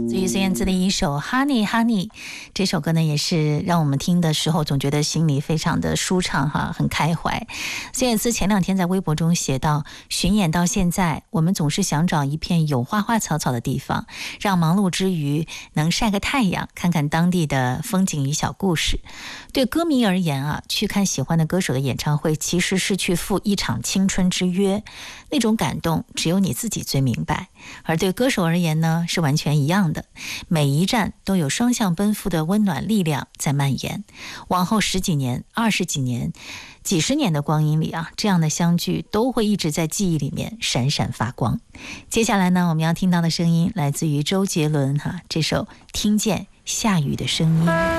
于孙燕姿的一首 Honey Honey， 这首歌呢也是让我们听的时候总觉得心里非常的舒畅哈，很开怀。孙燕姿前2天在微博中写道，巡演到现在，我们总是想找一片有花花草草的地方，让忙碌之余能晒个太阳，看看当地的风景与小故事。对歌迷而言啊，去看喜欢的歌手的演唱会其实是去赴一场青春之约，那种感动只有你自己最明白。而对歌手而言呢，是完全一样的，每一站都有双向奔赴的温暖力量在蔓延。往后10几年、20几年、几十年的光阴里啊，这样的相聚都会一直在记忆里面闪闪发光。接下来呢，我们要听到的声音来自于周杰伦这首《听见下雨的声音》。